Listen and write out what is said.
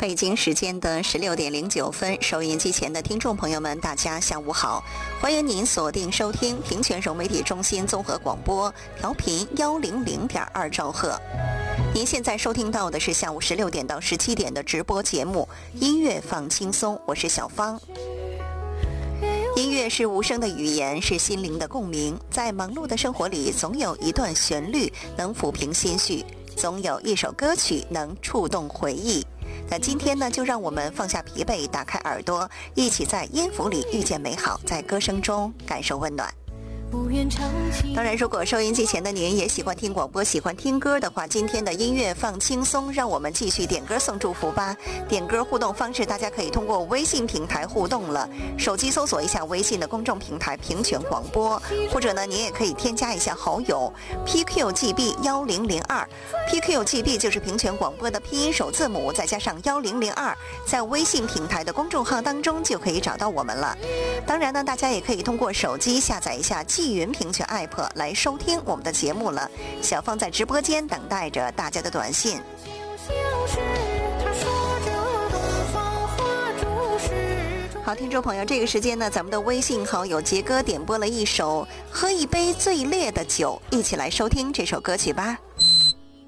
北京时间的16:09，收音机前的听众朋友们，大家下午好，欢迎您锁定收听平泉省媒体中心综合广播，调频100.2兆赫。您现在收听到的是下午16点到17点的直播节目《音乐放轻松》，我是小芳。音乐是无声的语言，是心灵的共鸣。在忙碌的生活里，总有一段旋律能抚平心绪，总有一首歌曲能触动回忆。那今天呢，就让我们放下疲惫，打开耳朵，一起在音符里遇见美好，在歌声中感受温暖。当然，如果收音机前的您也喜欢听广播、喜欢听歌的话，今天的音乐放轻松，让我们继续点歌送祝福吧。点歌互动方式，大家可以通过微信平台互动了。手机搜索一下微信的公众平台平泉广播，或者呢，您也可以添加一下好友 PQGB1002，PQGB 就是平泉广播的拼音首字母，再加上1002，在微信平台的公众号当中就可以找到我们了。当然呢，大家也可以通过手机下载一下纪云平泉 app 来收听我们的节目了。小芳在直播间等待着大家的短信。好，听众朋友，这个时间呢，咱们的微信好友杰哥点播了一首《喝一杯最烈的酒》，一起来收听这首歌曲吧。